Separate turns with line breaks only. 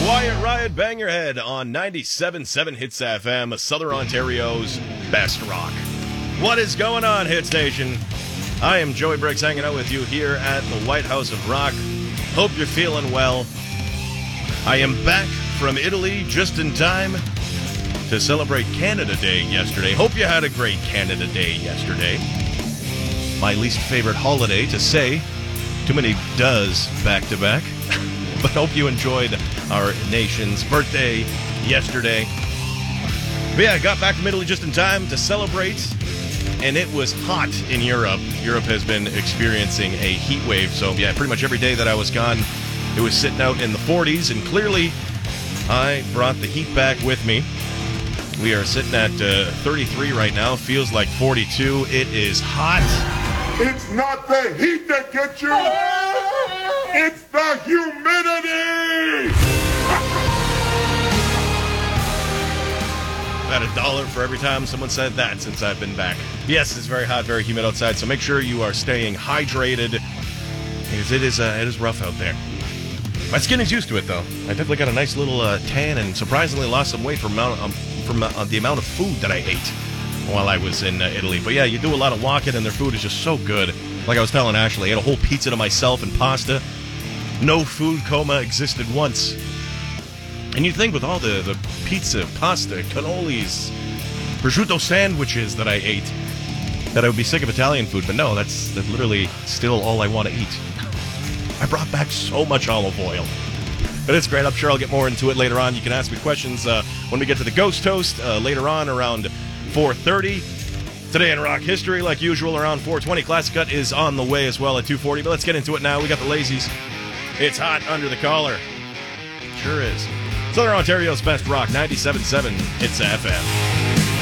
Quiet Riot, bang your head on 97.7 Hits FM, Southern Ontario's best rock. What is going on, Hit Station? I am Joey Briggs hanging out with you here at the White House of Rock. Hope you're feeling well. I am back from Italy just in time to celebrate Canada Day yesterday. Hope you had a great Canada Day yesterday. My least favorite holiday to say. Too many does back to back. But hope you enjoyed our nation's birthday yesterday. But yeah, I got back from Italy just in time to celebrate, and it was hot in Europe. Europe has been experiencing a heat wave, so yeah, pretty much every day that I was gone, it was sitting out in the 40s, and clearly I brought the heat back with me. We are sitting at 33 right now, feels like 42. It is hot.
It's not the heat that gets you. It's the humidity!
About $1 for every time someone said that since I've been back. Yes, it's very hot, very humid outside, so make sure you are staying hydrated, because it is rough out there. My skin is used to it, though. I definitely got a nice little tan and surprisingly lost some weight from the amount of food that I ate while I was in Italy. But yeah, you do a lot of walking, and their food is just so good. Like I was telling Ashley, I ate a whole pizza to myself and pasta. No food coma existed once. And you'd think with all the pizza, pasta, cannolis, prosciutto sandwiches that I ate, that I would be sick of Italian food. But no, that's literally still all I want to eat. I brought back so much olive oil. But it's great. I'm sure I'll get more into it later on. You can ask me questions when we get to the Ghost Toast later on around 4:30. Today in rock history, like usual, around 4:20. Classic Cut is on the way as well at 2:40. But let's get into it now. We got the Lazies. It's hot under the collar. Sure is. Southern Ontario's best rock, 97.7 Hits FM.